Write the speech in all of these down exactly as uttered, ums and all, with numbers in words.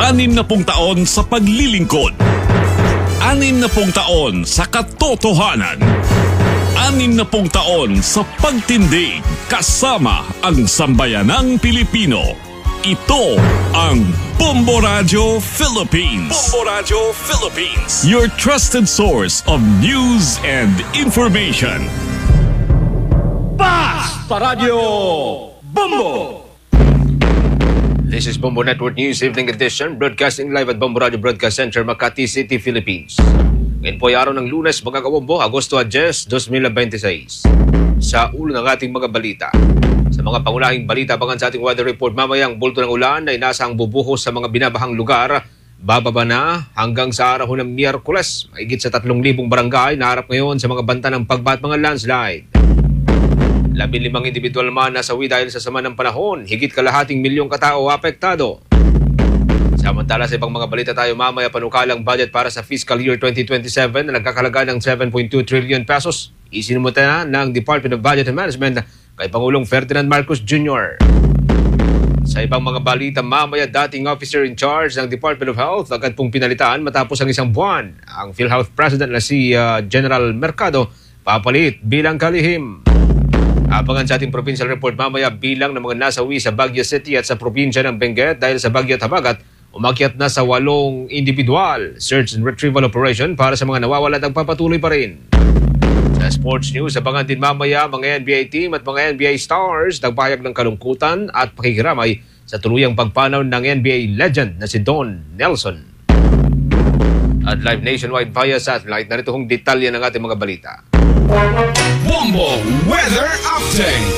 Anim na pung taon sa paglilingkod. Anim na pung taon sa katotohanan. Anim na pung taon sa pagtindig kasama ang sambayanang Pilipino. Ito ang Bombo Radio Philippines. Bombo Radio Philippines. Your trusted source of news and information. Basta Radio Bombo! This is Bombo Network News Evening Edition, broadcasting live at Bombo Radio Broadcast Center, Makati City, Philippines. Ngayon po ay araw ng Lunes, mga kabombo, Agosto ten, twenty twenty-six. Sa ulo ng ating mga balita. Sa mga pangunahing balita, abangan sa ating weather report mamaya ang bulto ng ulan na inasahang bubuhos sa mga binabahang lugar. Bababa na hanggang sa araw ng Miyerkules. Mahigit sa tatlong libong barangay na harap ngayon sa mga banta ng pagbaha at mga landslide. Labing limang individual man nasawi dahil sa sama ng panahon. Higit kalahating milyong katao apektado. Samantala sa ibang mga balita tayo mamaya, panukalang budget para sa fiscal year twenty twenty-seven na nagkakalaga ng seven point two trillion pesos. Isinumuta na ng Department of Budget and Management kay Pangulong Ferdinand Marcos Junior Sa ibang mga balita mamaya, dating officer in charge ng Department of Health agad pong pinalitan matapos ang isang buwan. Ang PhilHealth President na si uh, General Mercado papalit bilang kalihim. Abangan sa ating provincial report mamaya, bilang ng mga nasawi sa Baguio City at sa probinsya ng Benguet dahil sa bagyo at habagat, umakyat na sa walong individual. Search and retrieval operation para sa mga nawawala at patuloy pa rin. Sa sports news, abangan din mamaya mga N B A team at mga N B A stars nagpahayag ng kalungkutan at pakikiramay sa tuluyang pagpanaw ng N B A legend na si Don Nelson. At live nationwide via satellite, narito hong detalye ng ating mga balita. Bombo Weather Update.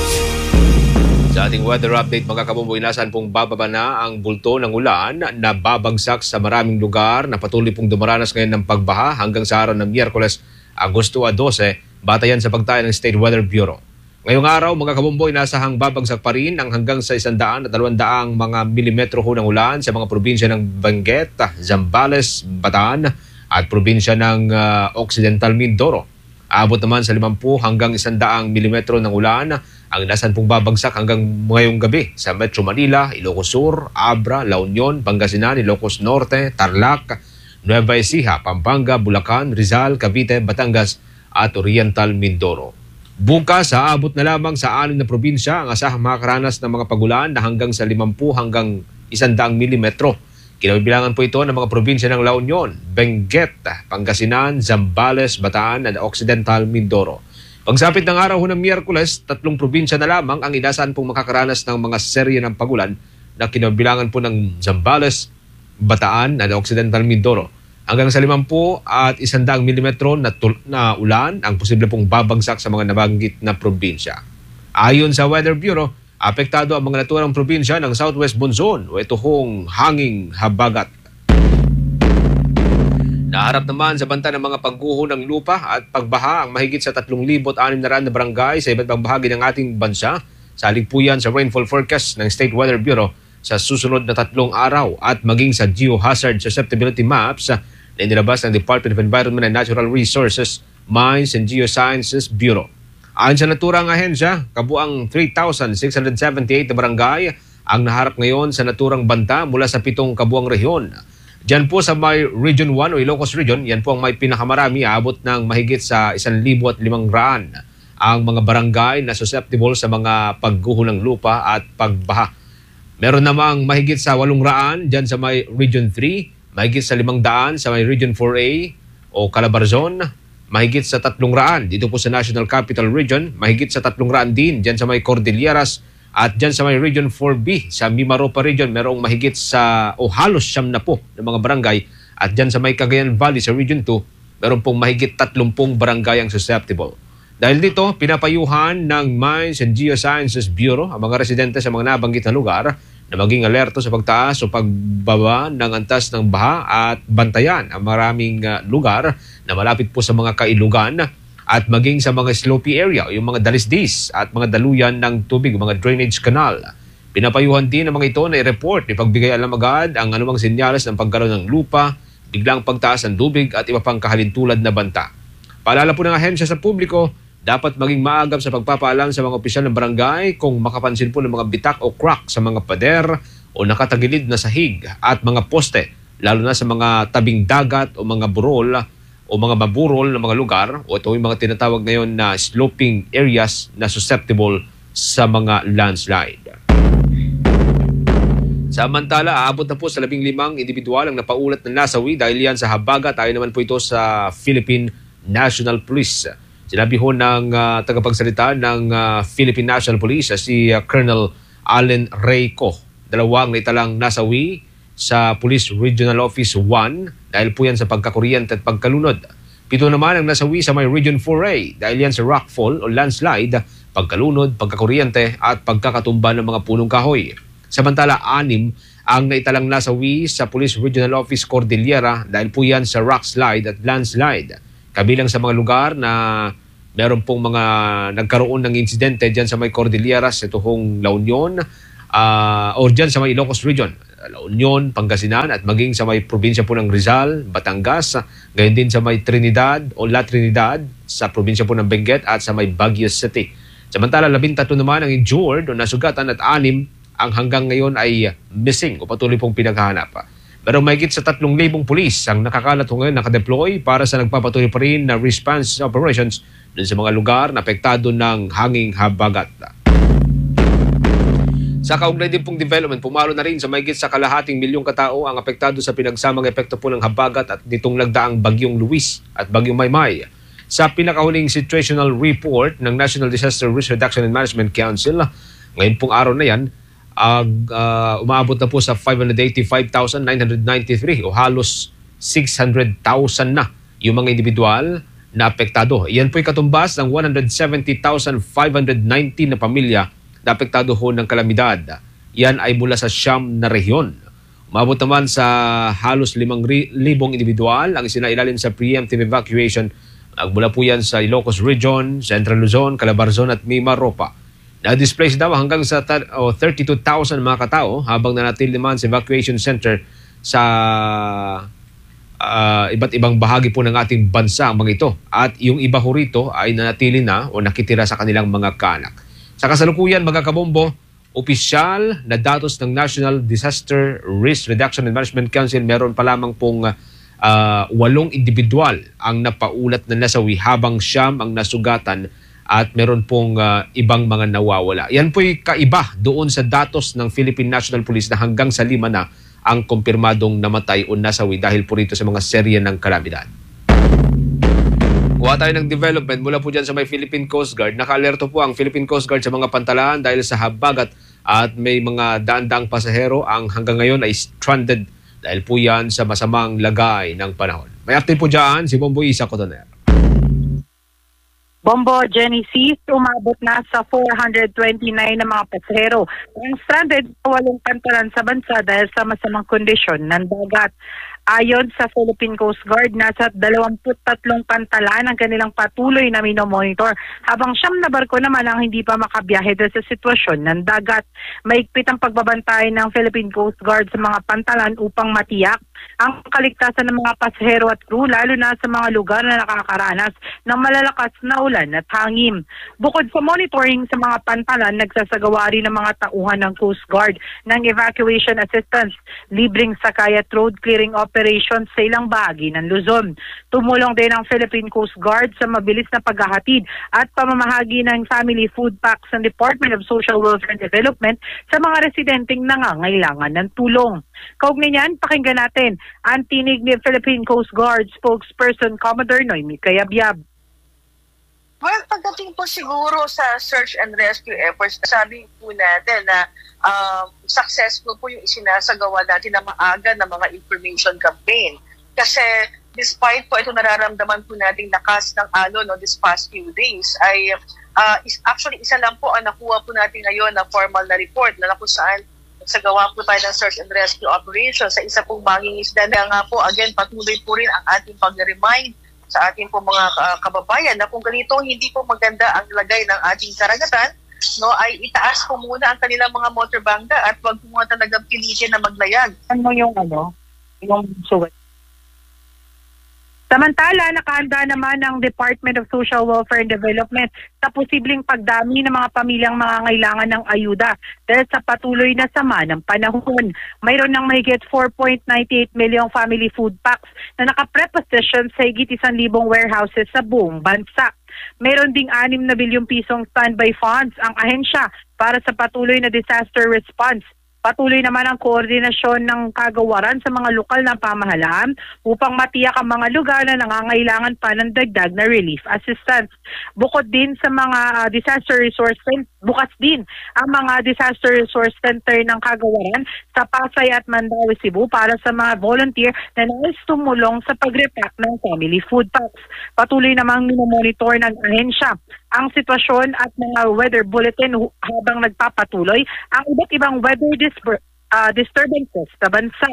Sa ating weather update, mga kabombo, inasahan pong bababa na ang bulto ng ulan na babagsak sa maraming lugar na patuloy pong dumaranas ngayon ng pagbaha hanggang sa araw ng Miyerkules, Agosto twelve, batayan sa pagtaya ng State Weather Bureau. Ngayong araw, mga kabombo, inasahang babagsak pa rin ang hanggang sa isandaan at dalawang mga milimetro ho ng ulan sa mga probinsya ng Benguet, Zambales, Bataan at probinsya ng uh, Occidental Mindoro. Abot naman sa limampu hanggang isandaang milimetro ng ulan ang inasahan pong babagsak hanggang ngayong gabi sa Metro Manila, Ilocos Sur, Abra, La Union, Pangasinan, Ilocos Norte, Tarlac, Nueva Ecija, Pampanga, Bulacan, Rizal, Cavite, Batangas at Oriental Mindoro. Bukas, aabot na lamang sa anim na probinsya ang asahang makakaranas ng mga pagulan na hanggang sa limampu hanggang isandaang milimetro. Kinabibilangan po ito ng mga probinsya ng La Union, Benguet, Pangasinan, Zambales, Bataan at Occidental Mindoro. Pagsapit ng araw ng Miyerkules, tatlong probinsya na lamang ang inasahan pong makakaranas ng mga serye ng pagulan na kinabibilangan po ng Zambales, Bataan at Occidental Mindoro. Hanggang sa limampu at isandaang milimetro na, tul- na ulan ang posible pong babagsak sa mga nabanggit na probinsya. Ayon sa Weather Bureau, apektado ang mga naturang probinsya ng Southwest Monzon o ito hong hanging habagat. Naharap naman sa banta ng mga pagguho ng lupa at pagbaha ang mahigit sa tatlong libo at anim na raan na barangay sa iba't ibang bahagi ng ating bansa sa aligpuyan sa rainfall forecast ng State Weather Bureau sa susunod na tatlong araw at maging sa geohazard susceptibility maps na inilabas ng Department of Environment and Natural Resources, Mines and Geosciences Bureau. Ayon sa naturang ahensya, kabuang three thousand six hundred seventy-eight na barangay ang naharap ngayon sa naturang banta mula sa pitong kabuang rehiyon. Diyan po sa may Region one o Ilocos Region, yan po ang may pinakamarami, aabot ng mahigit sa one thousand five hundred ang mga barangay na susceptible sa mga pagguho ng lupa at pagbaha. Meron namang mahigit sa eight hundred diyan sa may Region three, mahigit sa five hundred sa may Region four A o Calabarzon, mahigit sa three hundred dito po sa National Capital Region, mahigit sa three hundred din diyan sa may Cordilleras at diyan sa may Region four B sa Mimaropa Region merong mahigit sa o halos siyam na po ng mga barangay at diyan sa may Cagayan Valley sa Region two meron pong mahigit thirty barangay ang susceptible. Dahil dito, pinapayuhan ng Mines and Geosciences Bureau ang mga residente sa mga nabanggit na lugar na maging alerto sa pagtaas o pagbaba ng antas ng baha at bantayan ang maraming uh, lugar na malapit po sa mga kailugan at maging sa mga slopey area o yung mga dalisdis at mga daluyan ng tubig, mga drainage canal. Pinapayuhan din ng mga ito na i-report, ipagbigay alam agad ang anumang senyales ng pagkaroon ng lupa, biglang pagtaas ng tubig at iba pang kahalintulad na banta. Paalala po ng ahensya sa publiko, dapat maging maagap sa pagpapaalam sa mga opisyal ng barangay kung makapansin po ng mga bitak o crack sa mga pader o nakatagilid na sahig at mga poste, lalo na sa mga tabing dagat o mga burol o mga maburol na mga lugar, o ito yung mga tinatawag ngayon na sloping areas na susceptible sa mga landslide. Samantala, aabot na po sa labing limang individual ang napaulat ng nasawi dahil yan sa habagat. Tayo naman po ito sa Philippine National Police. Sinabi ho ng uh, tagapagsalita ng uh, Philippine National Police, uh, si uh, Colonel Allen Reyco. Dalawang naitalang nasawi sa Police Regional Office one dahil po yan sa pagkakuryente at pagkalunod. Pito naman ang nasawi sa may Region four A dahil yan sa rockfall o landslide, pagkalunod, pagkakuryente at pagkakatumba ng mga punong kahoy. Samantala, anim ang naitalang nasawi sa Police Regional Office Cordillera dahil po yan sa rockslide at landslide. Kabilang sa mga lugar na meron pong mga nagkaroon ng insidente dyan sa may Cordilleras, ito hong La Union, uh, o dyan sa may Ilocos Region, La Union, Pangasinan, at maging sa may probinsya po ng Rizal, Batangas, gayon din sa may Trinidad o La Trinidad, sa probinsya po ng Benguet at sa may Baguio City. Samantala, labintatlo naman ang injured o nasugatan at anim ang hanggang ngayon ay missing o patuloy pong pinaghahanap. Pero mahigit sa tatlong libong pulis ang nakakalat ngayon nakadeploy para sa nagpapatuloy pa rin na response operations dun sa mga lugar na apektado ng hanging habagat. Sa kaugnay din pong development, pumalo na rin sa mahigit sa kalahating milyong katao ang apektado sa pinagsamang epekto po ng habagat at nitong nagdaang Bagyong Luis at Bagyong Maymay. Sa pinakahuling situational report ng National Disaster Risk Reduction and Management Council, ngayon pong araw na yan, uh, uh, umaabot na po sa five hundred eighty-five thousand nine hundred ninety-three o halos six hundred thousand na yung mga individual na apektado. Yan po'y katumbas ng one hundred seventy thousand five hundred nineteen na pamilya na apektado ho ng kalamidad. Yan ay mula sa siyam na rehiyon. Umabot naman sa halos limang libong individual ang isinailalim sa preemptive evacuation. Nagmula po yan sa Ilocos Region, Central Luzon, Calabarzon at Mimaropa. Na-displace daw hanggang sa thirty-two thousand mga katao habang nanatili naman sa evacuation center sa uh, iba't ibang bahagi po ng ating bansa ang mga ito. At yung iba ho rito ay nanatili na o nakitira sa kanilang mga kaanak. Sa kasalukuyan, mga kabombo, opisyal na datos ng National Disaster Risk Reduction and Management Council, meron pa lamang pong uh, walong individual ang napaulat na nasawi habang siyam ang nasugatan at meron pong uh, ibang mga nawawala. Yan po'y kaiba doon sa datos ng Philippine National Police na hanggang sa lima na ang kumpirmadong namatay o nasawi dahil po rito sa mga serye ng kalamidad. Kuha tayo ng development mula po dyan sa may Philippine Coast Guard. Naka-alerto po ang Philippine Coast Guard sa mga pantalaan dahil sa habagat at may mga daan-daang pasahero ang hanggang ngayon ay stranded dahil po yan sa masamang lagay ng panahon. May update po dyan si Bombo Isa Cotoner. Bombo, Jenny C, umabot na sa four hundred twenty-nine na mga pasahero ang stranded sa walong pantalan sa bansa dahil sa masamang kondisyon ng dagat. Ayon sa Philippine Coast Guard, nasa dalawampu't tatlong pantalan ang kanilang patuloy na minomonitor, habang siyam na barko naman ang hindi pa makabiyahe dahil sa sitwasyon ng dagat. Maigpit ang pagbabantay ng Philippine Coast Guard sa mga pantalan upang matiyak ang kaligtasan ng mga pasahero at crew, lalo na sa mga lugar na nakakaranas ng malalakas na ulan at hangin. Bukod sa monitoring sa mga pantalan, nagsasagawa rin ng mga tauhan ng Coast Guard ng evacuation assistance, libreng sakay at road clearing operations sa ilang bahagi ng Luzon. Tumulong din ang Philippine Coast Guard sa mabilis na paghahatid at pamamahagi ng family food packs ng Department of Social Welfare and Development sa mga residenteng nangangailangan ng tulong. Kaugnay niyan, pakinggan natin ang tinig ni Philippine Coast Guard spokesperson Commodore Noemi Cayabyab. Well, pagdating po siguro sa search and rescue efforts, sabi po natin na um, successful po yung isinasagawa natin na maaga na mga information campaign. Kasi despite po ito nararamdaman po nating lakas ng alon no, this past few days, ay uh, is, actually isa lang po ang nakuha po natin ngayon na formal na report na kung saan sa gawa po tayo ng search and rescue operation sa isa pong mangingisda na nga po, again, patuloy po rin ang ating pag-remind sa ating po mga uh, kababayan na kung ganito hindi po maganda ang lagay ng ating karagatan, no, ay itaas po muna ang kanilang mga motor bangka at wag po mga talagang pilitin na maglayag. Ano yung ano? Yung suwet? Samantala, nakahanda naman ng Department of Social Welfare and Development sa posibleng pagdami ng mga pamilyang mangangailangan ng ayuda dahil sa patuloy na sama ng panahon. Mayroon ng mahigit four point nine eight million family food packs na nakapreposition sa higit isang libong warehouses sa buong bansa. Mayroon ding anim na bilyong pisong standby funds ang ahensya para sa patuloy na disaster response. Patuloy naman ang koordinasyon ng kagawaran sa mga lokal na pamahalaan upang matiyak ang mga lugar na nangangailangan pa ng dagdag na relief assistance. Bukod din sa mga uh, disaster resource center, bukas din ang mga disaster resource center ng kagawaran sa Pasay at Mandaue, Cebu para sa mga volunteer na nais tumulong sa pag-repack ng family food packs. Patuloy namang minomonitor ng ahensya ang sitwasyon at mga weather bulletin habang nagpapatuloy ang iba't ibang weather dis- uh, disturbances sa bansa.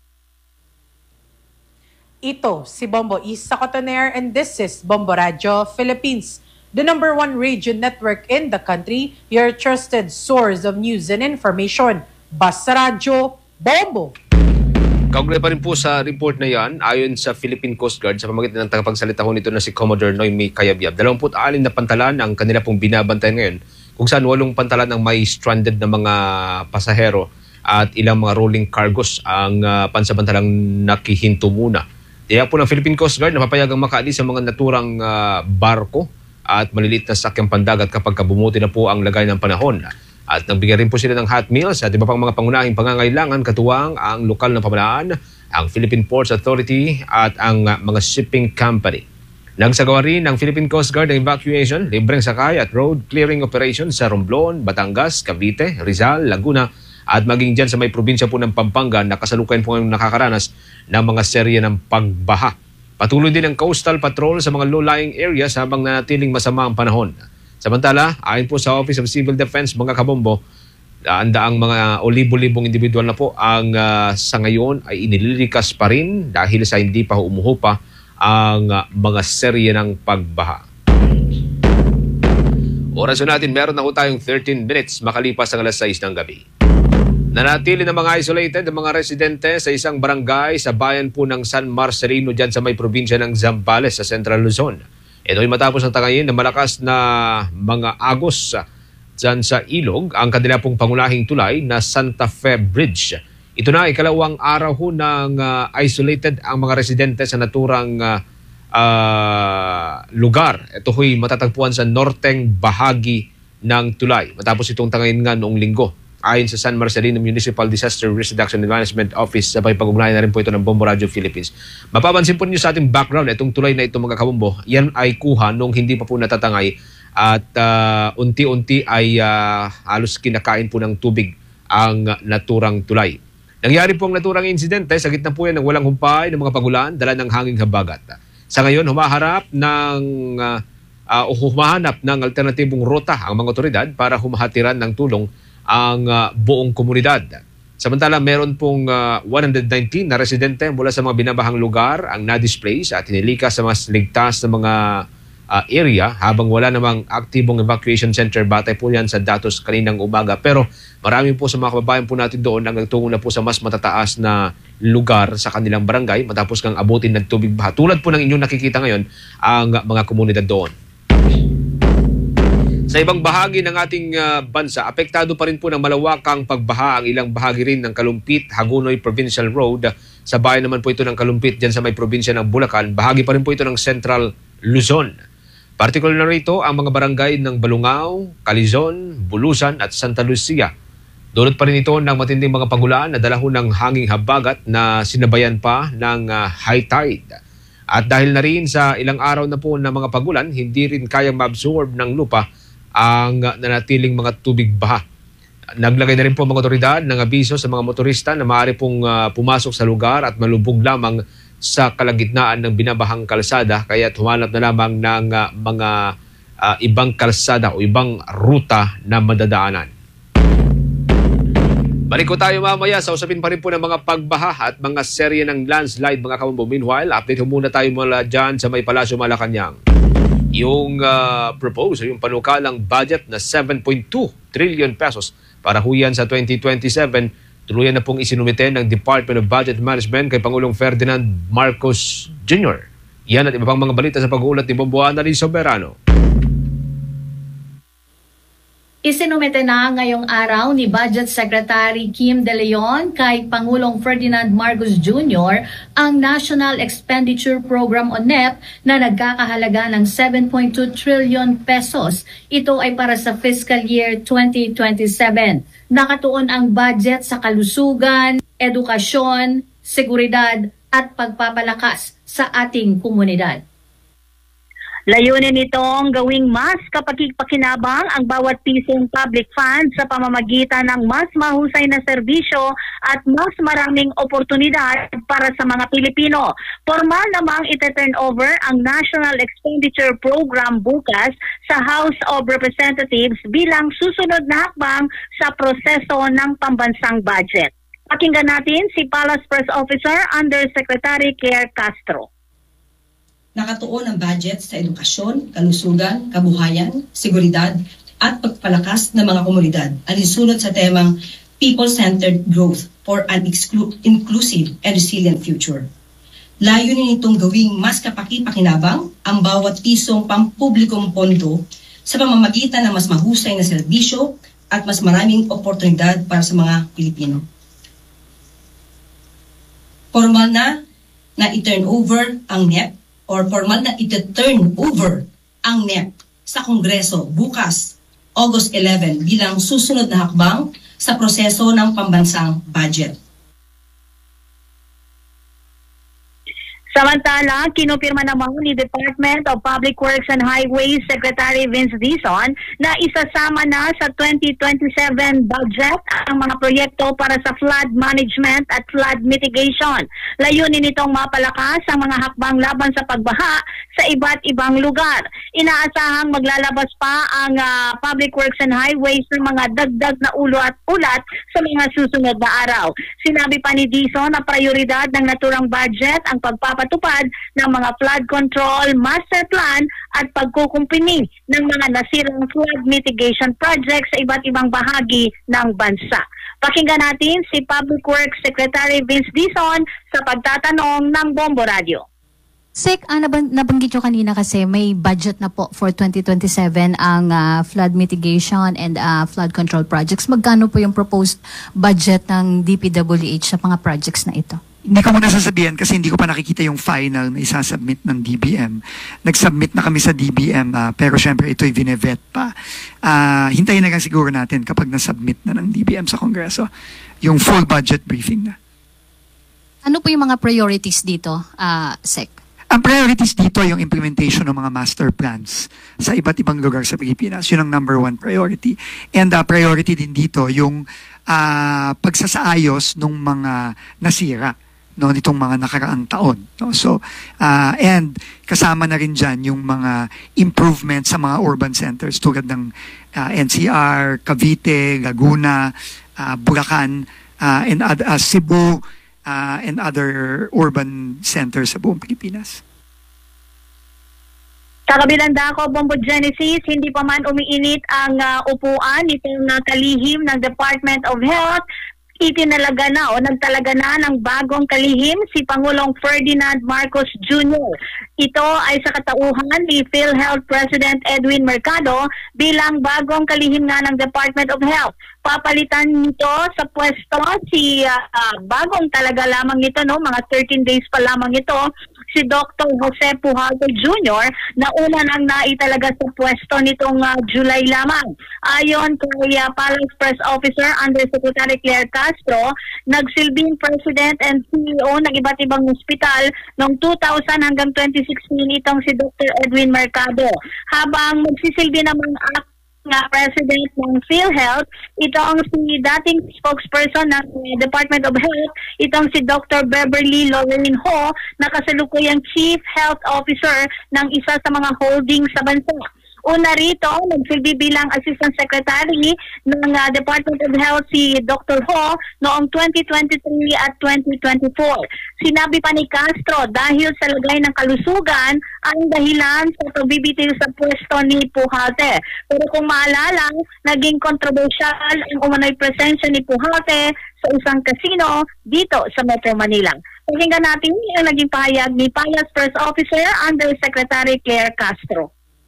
Ito si Bombo Isa Cotoner and this is Bombo Radio Philippines, the number one radio network in the country, your trusted source of news and information. Basta Radio Bombo! Kaugnay pa rin po sa report na yan, ayon sa Philippine Coast Guard, sa pamamagitan ng tagapagsalita ho nito na si Commodore Noemi Cayabyab, dalawampu't anim na pantalan ang kanila pong binabantayan ngayon, kung saan walong pantalan ang may stranded na mga pasahero at ilang mga rolling cargos ang uh, pansamantalang nakihinto muna. Kaya po ng Philippine Coast Guard na papayagang makaalis sa mga naturang uh, barko at maliliit na sakyang pandagat kapag bumuti na po ang lagay ng panahon. At nagbigay rin po sila ng hot meals at iba pang mga pangunahing pangangailangan katuwang ang lokal na pamahalaan, ang Philippine Ports Authority at ang uh, mga shipping company. Nagsagawa rin ng Philippine Coast Guard ng evacuation, libreng sakay at road clearing operations sa Romblon, Batangas, Cavite, Rizal, Laguna at maging dyan sa may probinsya po ng Pampanga na kasalukuyan po ngayong nakakaranas ng mga serye ng pagbaha. Patuloy din ang coastal patrol sa mga low-lying areas habang nanatiling masama ang panahon. Samantala, ayon po sa Office of Civil Defense, mga kabombo, andaang mga olibo-libong individual na po ang uh, sa ngayon ay inililikas pa rin dahil sa hindi pa umuho pa ang uh, mga serye ng pagbaha. Oras natin, meron na po tayong thirteen minutes makalipas ang alas sais ng gabi. Nanatili ng mga isolated ng mga residente sa isang barangay sa bayan po ng San Marcelino dyan sa may probinsya ng Zambales sa Central Luzon. Ito ay matapos ng tangayin na malakas na mga agos dyan sa ilog ang kanila pong pangunahing tulay na Santa Fe Bridge. Ito na ikalawang araw ho ng uh, isolated ang mga residente sa naturang uh, uh, lugar. Ito ho'y matatagpuan sa norteng bahagi ng tulay matapos itong tangayin nga noong linggo. Ayon sa San Marcelino Municipal Disaster Risk Reduction and Management Office, sabay pag-ugnayan na rin po ito ng Bombo Radio Philippines. Mapapansin po niyo sa ating background, itong tulay na ito mga kabombo, yan ay kuha nung hindi pa po natatangay at uh, unti-unti ay uh, halos kinakain po ng tubig ang naturang tulay. Nangyari po ang naturang insidente sa gitna po yan ng walang humpay ng mga pagulan, dala ng hanging habagat. Sa ngayon, humaharap ng uh, uh, humahanap ng alternatibong ruta ang mga otoridad para humahatiran ng tulong ang uh, buong komunidad. Samantala, meron pong uh, one hundred nineteen na residente mula sa mga binabahang lugar ang na-displace at hinilikas sa mas ligtas na mga uh, area habang wala namang aktibong evacuation center. Batay po yan sa datos kaninang umaga. Pero marami po sa mga kababayan po natin doon ang nagtungo na po sa mas matataas na lugar sa kanilang barangay matapos kang abutin ng tubig baha. Tulad po ng inyong nakikita ngayon ang uh, mga komunidad doon. Sa ibang bahagi ng ating uh, bansa, apektado pa rin po ng malawakang pagbaha ang ilang bahagi rin ng Kalumpit, Hagonoy Provincial Road. Sa bayan naman po ito ng Kalumpit, dyan sa may probinsya ng Bulacan. Bahagi pa rin po ito ng Central Luzon. Particular na rito ang mga barangay ng Balungao, Calizon, Bulusan at Santa Lucia. Dulot pa rin ito ng matinding mga pagulan na dala ho ng hanging habagat na sinabayan pa ng uh, high tide. At dahil na rin sa ilang araw na po ng mga pagulan, hindi rin kayang ma-absorb ng lupa ang nanatiling mga tubig baha. Naglagay na rin po mga otoridad ng abiso sa mga motorista na maaari pong uh, pumasok sa lugar at malubog lamang sa kalagitnaan ng binabahang kalsada, kaya humanap na lamang ng uh, mga uh, ibang kalsada o ibang ruta na madadaanan. Balik ko tayo mamaya sa usapin pa rin po ng mga pagbaha at mga serye ng landslide mga kabombo. Meanwhile, update muna tayo mula dyan sa may Palasyo Malacanang. Yung uh, propose, yung panukalang budget na seven point two trillion pesos para huyan sa twenty twenty-seven, tuluyan na pong isinumite ng Department of Budget Management kay Pangulong Ferdinand Marcos Junior Yan at iba pang mga balita sa pag-uulat ni Bombo Annalyn Soberano. Isinumite na ngayong araw ni Budget Secretary Kim De Leon kay Pangulong Ferdinand Marcos Junior ang National Expenditure Program o N E P na nagkakahalaga ng seven point two trillion pesos. Ito ay para sa fiscal year twenty twenty-seven. Nakatuon ang budget sa kalusugan, edukasyon, seguridad at pagpapalakas sa ating komunidad. Layunin nitong gawing mas kapaki-pakinabang ang bawat pisong public funds sa pamamagitan ng mas mahusay na serbisyo at mas maraming oportunidad para sa mga Pilipino. Formal namang ite-turn over ang National Expenditure Program bukas sa House of Representatives bilang susunod na hakbang sa proseso ng pambansang budget. Pakinggan natin si Palace Press Officer Undersecretary Claire Castro. Nakatuon ang budget sa edukasyon, kalusugan, kabuhayan, seguridad at pagpalakas ng mga komunidad alinsunod sa temang People-Centered Growth for an Inclusive and Resilient Future. Layunin nitong gawing mas kapaki-pakinabang ang bawat pisong pampublikong pondo sa pamamagitan ng mas mahusay na serbisyo at mas maraming oportunidad para sa mga Pilipino. Formal na na i-turn over ang N E P or formal na iti-turn over ang N E P sa Kongreso bukas, August eleventh, bilang susunod na hakbang sa proseso ng pambansang budget. Samantala, kinupirma naman ni Department of Public Works and Highways Secretary Vince Dizon na isasama na sa twenty twenty-seven budget ang mga proyekto para sa flood management at flood mitigation. Layunin nitong mapalakas ang mga hakbang laban sa pagbaha sa iba't ibang lugar. Inaasahang maglalabas pa ang uh, Public Works and Highways ng mga dagdag na ulo at ulat sa mga susunod na araw. Sinabi pa ni Dizon na prioridad ng naturang budget ang pagpapatupad ng mga flood control, master plan at pagkukumpini ng mga nasirang flood mitigation projects sa iba't ibang bahagi ng bansa. Pakinggan natin si Public Works Secretary Vince Dizon sa pagtatanong ng Bombo Radio. Sek, ah, nabang, nabanggit nyo kanina kasi may budget na po for twenty twenty-seven ang uh, flood mitigation and uh, flood control projects. Magkano po yung proposed budget ng D P W H sa mga projects na ito? Hindi ko muna sasabihin kasi hindi ko pa nakikita yung final na isasubmit ng D B M. Nag-submit na kami sa D B M uh, pero syempre ito'y vinevet pa. Uh, hintayin na lang siguro natin kapag nasubmit na ng D B M sa Kongreso yung full budget briefing na. Ano po yung mga priorities dito, uh, Sec? Ang priorities dito ay yung implementation ng mga master plans sa iba't ibang lugar sa Pilipinas. Yun ang number one priority. And uh, priority din dito yung uh, pagsasaayos ng mga nasira, no, nitong mga nakaraang taon. No? So, uh, and kasama na rin dyan yung mga improvements sa mga urban centers tulad ng uh, N C R, Cavite, Laguna, uh, Bulacan, uh, and uh, Cebu, Uh, and other urban centers sa buong Pilipinas. Sa kabilang dako, Bombo Genesis, hindi pa man umiinit ang uh, upuan nitong uh, kalihim ng Department of Health. Itinalaga na o nagtalaga na ng bagong kalihim si Pangulong Ferdinand Marcos Junior Ito ay sa katauhan ni PhilHealth President Edwin Mercado bilang bagong kalihim nga ng Department of Health. Papalitan nito sa pwesto si uh, bagong talaga lamang ito, no, mga thirteen days pa lamang ito, si Doctor Jose Pujalto Junior na una nang naitalaga sa pwesto nitong uh, July lamang. Ayon kay uh, Palace Press Officer Undersecretary Claire Castro, nagsilbing President and C E O ng iba't ibang ospital noong two thousand hanggang twenty sixteen itong si Doctor Edwin Mercado. Habang magsisilbi naman act nga President ng PhilHealth, itong si dating spokesperson ng Department of Health, itong si Doctor Beverly Lorraine Ho, na kasalukuyang Chief Health Officer ng isa sa mga holdings sa bansa. Una rito, nagsilbi bilang Assistant Secretary ng uh, Department of Health si Doctor Ho noong twenty twenty-three at twenty twenty-four. Sinabi pa ni Castro dahil sa lagay ng kalusugan ang dahilan sa pagbibitiw sa pwesto ni Pujalte. Pero kung maalala, naging kontrobersyal ang umano'y presensya ni Pujalte sa isang kasino dito sa Metro Manila. Pakinggan natin ang naging pahayag ni Payas First Officer Undersecretary Claire Castro.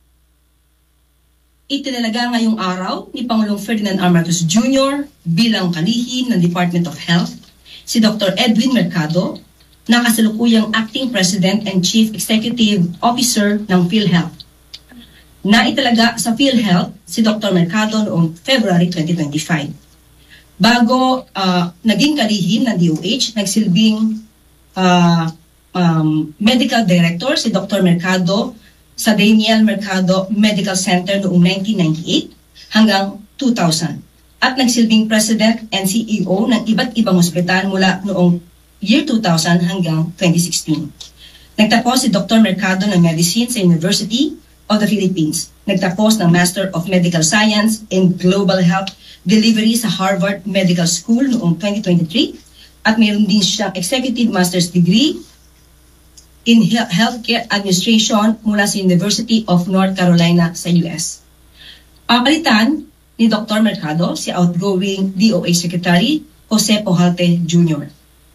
Itinalaga ngayong araw ni Pangulong Ferdinand R. Marcos Junior bilang kalihim ng Department of Health si Doctor Edwin Mercado, na kasalukuyang Acting President and Chief Executive Officer ng PhilHealth. Naitalaga sa PhilHealth si Doctor Mercado noong February twenty twenty-five. Bago uh, naging kalihim ng D O H, nagsilbing uh, um, Medical Director si Doctor Mercado sa Daniel Mercado Medical Center noong nineteen ninety-eight hanggang two thousand. At nagsilbing President and C E O ng iba't ibang ospital mula noong year two thousand hanggang twenty sixteen. Nagtapos si Doctor Mercado ng Medicine sa University of the Philippines. Nagtapos ng Master of Medical Science in Global Health Delivery sa Harvard Medical School noong twenty twenty-three at mayroon din siyang Executive Master's Degree in Healthcare Administration mula sa University of North Carolina sa U S. Papalitan ni Doctor Mercado si outgoing D O H Secretary Jose Pujalte Junior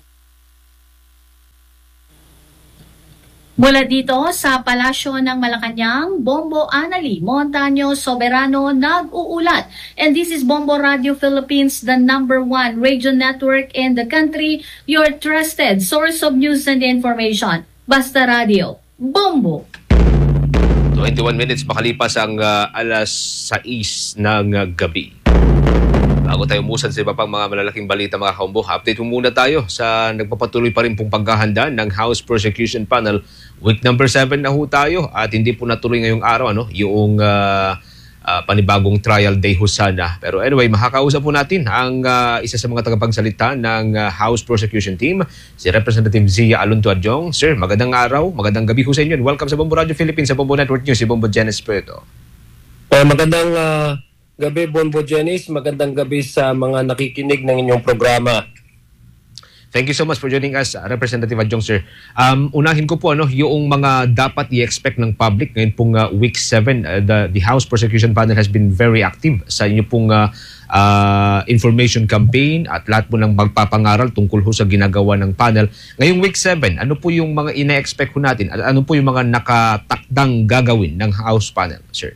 Mula dito sa Palasyo ng Malacanang, Bombo Anali Montaño Soberano nag-uulat. And this is Bombo Radio Philippines, the number one radio network in the country, your trusted source of news and information. Basta Radio, Bombo! twenty-one minutes makalipas ang uh, alas sais ng uh, gabi. Bago tayo umusan sa iba pang mga malalaking balita mga kaumbo, update mo muna tayo sa nagpapatuloy pa rin pong paghahanda ng House Prosecution Panel. Week number seven na ho tayo at hindi po natuloy ngayong araw ano, yung uh, uh, panibagong trial day ho sana. Pero anyway, makakausap po natin ang uh, isa sa mga tagapagsalita ng uh, House Prosecution Team, si Representative Zia Alonto Adjong. Sir, magandang araw, magandang gabi ho sa inyo. Welcome sa Bombo Radio Philippines, sa Bombo Network News, si Bombo Janice Preto. Uh, magandang uh... gabi, Bombo Janice. Magandang gabi sa mga nakikinig ng inyong programa. Thank you so much for joining us, Representative Adjong, sir. Um, unahin ko po ano, yung mga dapat i-expect ng public ngayon pong uh, week seven. Uh, the, the House Prosecution Panel has been very active sa inyo pong uh, uh, information campaign at lahat po ng magpapangaral tungkol ho sa ginagawa ng panel. Ngayong week seven, ano po yung mga ina-expect ho natin? Ano po yung mga nakatakdang gagawin ng House Panel, sir?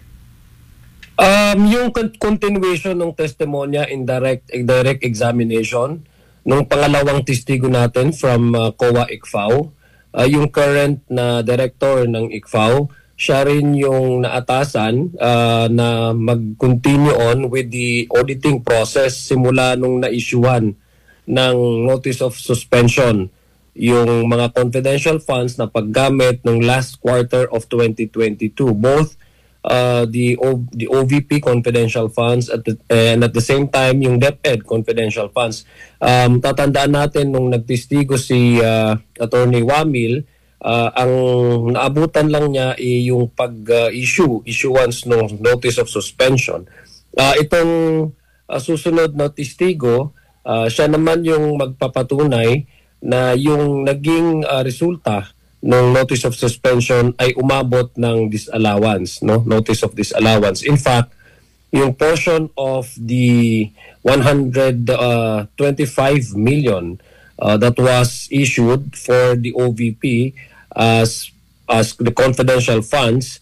Um, yung continuation ng testimonya in direct direct examination nung pangalawang testigo natin from uh, C O A I C F A O, uh, yung current na director ng I C F A O, siya rin yung naatasan uh, na mag-continue on with the auditing process simula nung na-issuean ng notice of suspension yung mga confidential funds na paggamit ng last quarter of twenty twenty-two, both Uh, the o, the O V P confidential funds at the, and at the same time yung DepEd confidential funds. Um, tatandaan natin nung nagtestigo si uh, Attorney Wamil, uh, ang naabutan lang niya ay yung pag-issue, uh, issuance ng notice of suspension. Uh, itong uh, susunod na testigo, uh, siya naman yung magpapatunay na yung naging uh, resulta ng notice of suspension ay umabot ng disallowance, no? Notice of disallowance. In fact, yung portion of the one hundred twenty-five million uh, that was issued for the O V P as as the confidential funds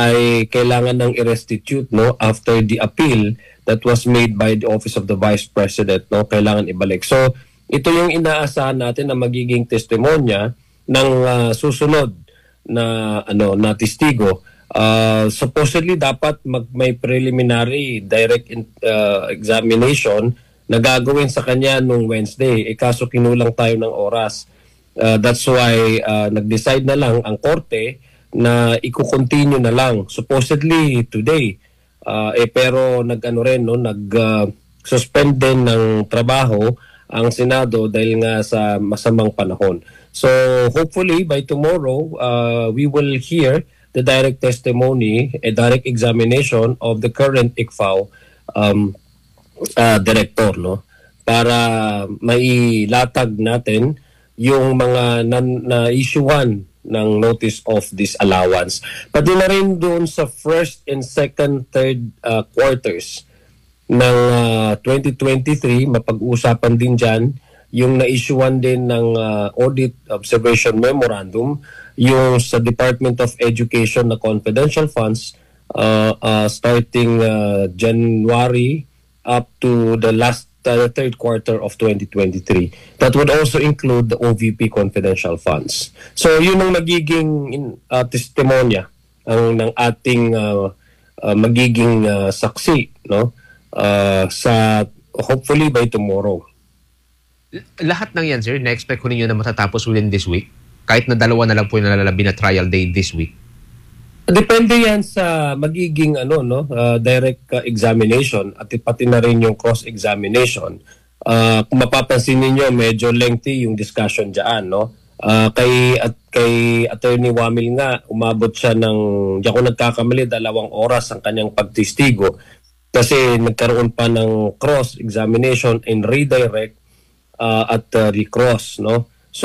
ay kailangan ng i-restitute, no, after the appeal that was made by the Office of the Vice President, no, kailangan ibalik. So, ito yung inaasahan natin na magiging testimonya ng uh, susunod na ano na testigo. Uh, supposedly dapat mag may preliminary direct in, uh, examination na gagawin sa kanya nung Wednesday. E kaso kinulang tayo ng oras. Uh, that's why uh, nag-decide na lang ang korte na i-continue na lang supposedly today. Uh, eh pero nag-ano rin no nag uh, suspend din ng trabaho ang Senado dahil nga sa masamang panahon. So hopefully by tomorrow, uh, we will hear the direct testimony, a direct examination of the current I C F A O um, uh, director, no, para mailatag natin yung mga na-issuean ng notice of disallowance. Pati na rin doon sa first and second, third uh, quarters ng uh, twenty twenty-three, mapag-uusapan din dyan yung na-issuean din ng uh, Audit Observation Memorandum, yung sa Department of Education na confidential funds uh, uh, starting uh, January up to the last uh, third quarter of twenty twenty-three. That would also include the O V P confidential funds. So yun ang magiging uh, testimonya ang ng ating uh, uh, magiging uh, saksi, no? Uh, sa hopefully by tomorrow. Lahat ng yan, sir, na-expect ko ninyo na matatapos within this week? Kahit na dalawa na lang po yung nalalabi na trial day this week? Depende yan sa magiging ano, no, uh, direct uh, examination at pati na rin yung cross-examination. Uh, kung mapapansin ninyo, medyo lengthy yung discussion dyan, no? Uh, kay, at, kay Attorney Wamil nga, umabot siya ng, di ako nagkakamali, dalawang oras ang kanyang pagtistigo kasi nagkaroon pa ng cross-examination and redirect Uh, at uh, recross, no?